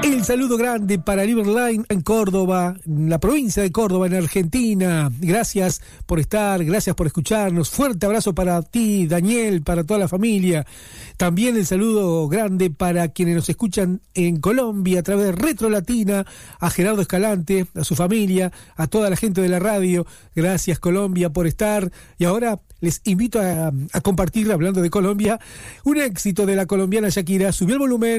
El saludo grande para Liverline en Córdoba, en la provincia de Córdoba, en Argentina. Gracias por estar, gracias por escucharnos. Fuerte abrazo para ti, Daniel, para toda la familia. También el saludo grande para quienes nos escuchan en Colombia a través de Retro Latina, a Gerardo Escalante, a su familia, a toda la gente de la radio. Gracias, Colombia, por estar. Y ahora les invito a compartir, hablando de Colombia, un éxito de la colombiana Shakira. Subió el volumen.